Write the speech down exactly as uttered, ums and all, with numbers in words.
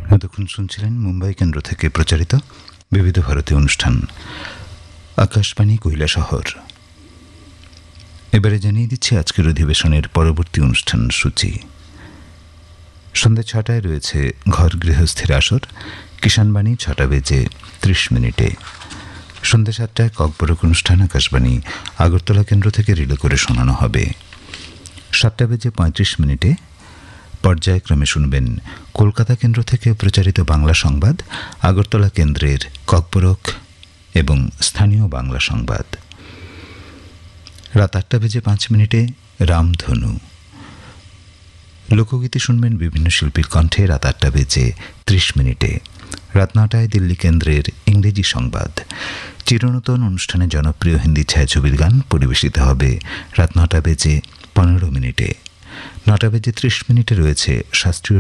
এতক্ষণ শুনছিলেন মুম্বাই কেন্দ্র থেকে প্রচারিত বিবিধ ভারতী অনুষ্ঠান আকাশবাণী কৈলাসহর। এবারে জানিয়ে দিচ্ছি আজকের অধিবেশনের পরবর্তী অনুষ্ঠান সূচি। সন্ধ্যা ছটায় রয়েছে ঘর গৃহস্থের আসর, কিষাণবাণী ছটা বেজে ত্রিশ মিনিটে। সন্ধ্যা সাতটায় ককবরক অনুষ্ঠান আকাশবাণী আগরতলা কেন্দ্র থেকে রিলে করে শোনানো হবে। সাতটা বেজে পঁয়ত্রিশ মিনিটে পর্যায়ক্রমে শুনবেন কলকাতা কেন্দ্র থেকে প্রচারিত বাংলা সংবাদ, আগরতলা কেন্দ্রের ককবরক এবং স্থানীয় বাংলা সংবাদ। রাত আটটা বেজে পাঁচ মিনিটে রামধনু লোকগীতি শুনবেন বিভিন্ন শিল্পীর কণ্ঠে রাত আটটা বেজে ত্রিশ মিনিটে। রাত নটায় দিল্লি কেন্দ্রের ইংরেজি সংবাদ। চিরনূতন অনুষ্ঠানে জনপ্রিয় হিন্দি ছায়াছবির গান পরিবেশিত হবে রাত নটা বেজে পনেরো মিনিটে। নটা বেজে ত্রিশ মিনিটে রয়েছে শাস্ত্রীয়